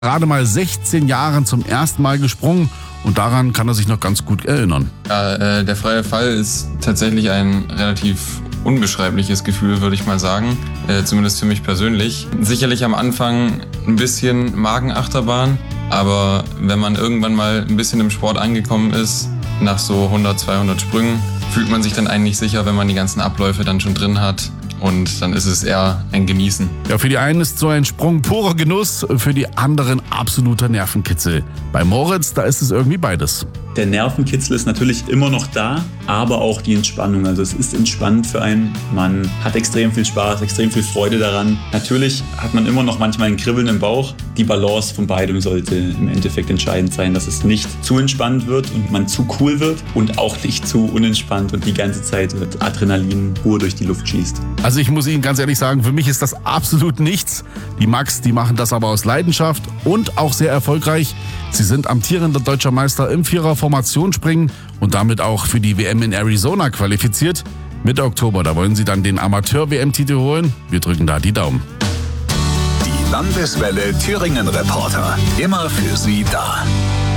gerade mal 16 Jahren zum ersten Mal gesprungen und daran kann er sich noch ganz gut erinnern. Ja, der freie Fall ist tatsächlich ein relativ unbeschreibliches Gefühl, würde ich mal sagen. Zumindest für mich persönlich. Sicherlich am Anfang ein bisschen Magenachterbahn, aber wenn man irgendwann mal ein bisschen im Sport angekommen ist, nach so 100, 200 Sprüngen, fühlt man sich dann eigentlich sicher, wenn man die ganzen Abläufe dann schon drin hat. Und dann ist es eher ein Genießen. Ja, für die einen ist so ein Sprung purer Genuss, für die anderen absoluter Nervenkitzel. Bei Moritz, da ist es irgendwie beides. Der Nervenkitzel ist natürlich immer noch da, aber auch die Entspannung. Also es ist entspannend für einen. Man hat extrem viel Spaß, extrem viel Freude daran. Natürlich hat man immer noch manchmal ein Kribbeln im Bauch. Die Balance von beidem sollte im Endeffekt entscheidend sein, dass es nicht zu entspannt wird und man zu cool wird und auch nicht zu unentspannt und die ganze Zeit mit Adrenalin pur durch die Luft schießt. Also ich muss Ihnen ganz ehrlich sagen, für mich ist das absolut nichts. Die Max, die machen das aber aus Leidenschaft und auch sehr erfolgreich. Sie sind amtierender deutscher Meister im Vierer-Formationsspringen und damit auch für die WM in Arizona qualifiziert. Mitte Oktober, da wollen sie dann den Amateur-WM-Titel holen. Wir drücken da die Daumen. Die Landeswelle Thüringen Reporter, immer für Sie da.